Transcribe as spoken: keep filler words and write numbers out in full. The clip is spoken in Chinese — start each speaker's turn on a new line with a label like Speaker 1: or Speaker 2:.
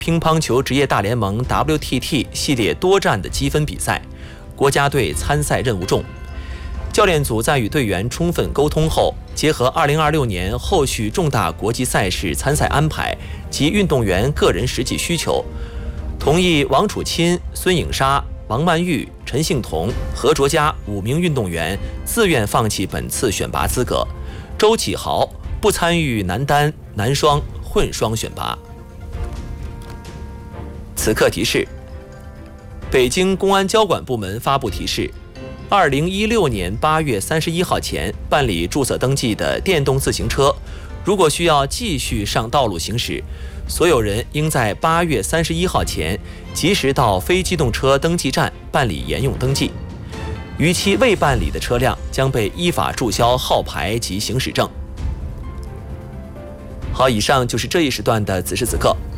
Speaker 1: 乒乓球职业大联盟 W T T 系列多战的积分比赛，国家队参赛任务重。教练组在与队员充分沟通后，结合二零二六年后续重大国际赛事参赛安排及运动员个人实际需求，同意王楚钦、孙颖莎、王曼玉、陈幸同、何卓佳五名运动员自愿放弃本次选拔资格，周启豪不参与男单、男双、混双选拔。此刻提示：北京公安交管部门发布提示，二零一六年八月三十一号前办理注册登记的电动自行车，如果需要继续上道路行驶，所有人应在八月三十一号前及时到非机动车登记站办理沿用登记。逾期未办理的车辆将被依法注销号牌及行驶证。好，以上就是这一时段的此时此刻。